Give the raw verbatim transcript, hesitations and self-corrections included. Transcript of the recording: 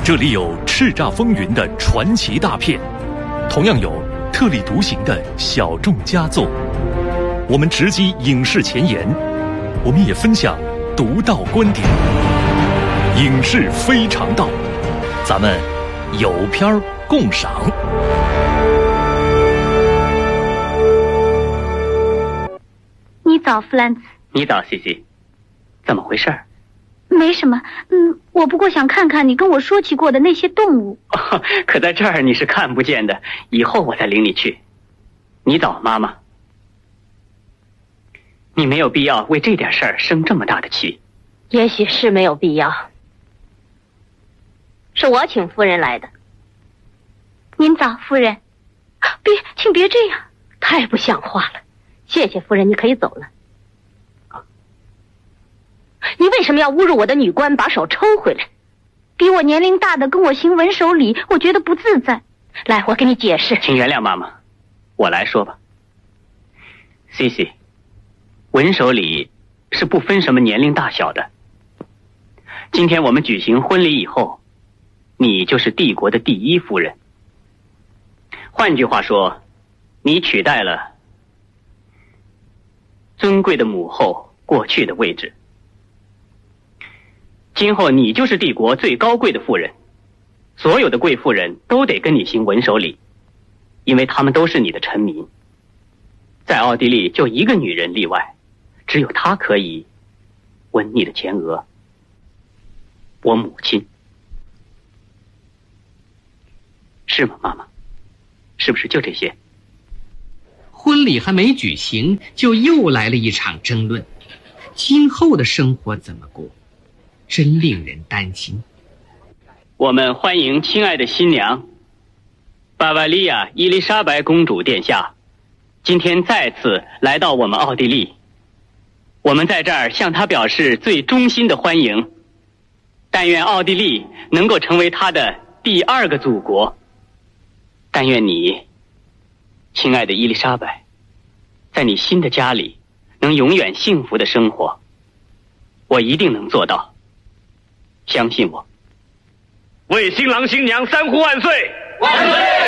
这里有叱咤风云的传奇大片，同样有特立独行的小众佳作。我们直击影视前沿，我们也分享独到观点。影视非常道，咱们有片共赏。 你早，弗兰茨。 你早，西西。怎么回事？ 没什么，嗯，我不过想看看你跟我说起过的那些动物。 哦，可在这儿你是看不见的，以后我再领你去。你早，妈妈。你没有必要为这点事儿生这么大的气。 也许是没有必要，是我请夫人来的。 您早，夫人。别，请别这样， 太不像话了。谢谢夫人，你可以走了。你为什么要侮辱我的女官？把手抽回来！ 比我年龄大的跟我行文手礼，我觉得不自在。 来，我给你解释。 请原谅妈妈，我来说吧。西西，文手礼是不分什么年龄大小的。今天我们举行婚礼以后，你就是帝国的第一夫人。换句话说，你取代了尊贵的母后过去的位置。今后你就是帝国最高贵的妇人，所有的贵妇人都得跟你行文手礼，因为她们都是你的臣民。在奥地利就一个女人例外，只有她可以吻你的前额。我母亲。是吗，妈妈？是不是就这些？ 婚礼还没举行，就又来了一场争论，今后的生活怎么过？真令人担心。 我们欢迎亲爱的新娘巴瓦利亚伊丽莎白公主殿下，今天再次来到我们奥地利。我们在这儿向她表示最衷心的欢迎，但愿奥地利能够成为她的第二个祖国。但愿你，亲爱的伊丽莎白，在你新的家里能永远幸福的生活。我一定能做到，相信我。 为新郎新娘三呼万岁！ 万岁！